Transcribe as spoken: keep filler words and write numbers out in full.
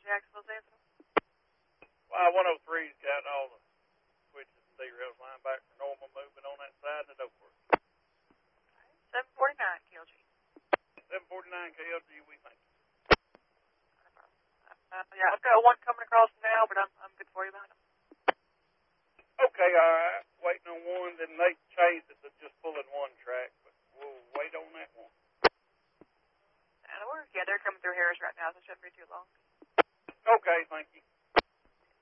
Jacksonville, Sanford. Y one oh three's got all the switches and derails line back for normal movement on that side, and it don't work. seven forty-nine K L G. seven forty-nine K L G, we thank you. Uh, yeah, I've got one coming across now, but I'm I'm good for you behind them. Okay, all right. Waiting on one, then they changed it to just pulling one track, but we'll wait on that one. That'll work. Yeah, they're coming through Harris right now, so it shouldn't be too long. Okay, thank you.